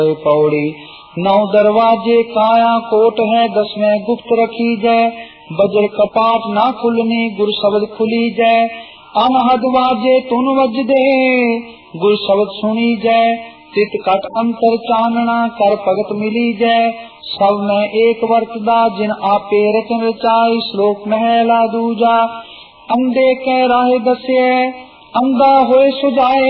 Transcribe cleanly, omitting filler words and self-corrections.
पौड़ी 9 दरवाजे काया कोट है, 10वें गुप्त रखी जय। बज्र कपाट ना खुलनी, गुर शब्द खुली जय। अनहद वाजे तुन वज दे, गुर शब्द सुनी जय। तित कट अंतर चानना, कर भगत मिली जय। सब में एक वर्तदा, जिन आपे रचन रचाई। श्लोक महला दूजा। अंधे कै राह दसे, अंधा होए सुजाए।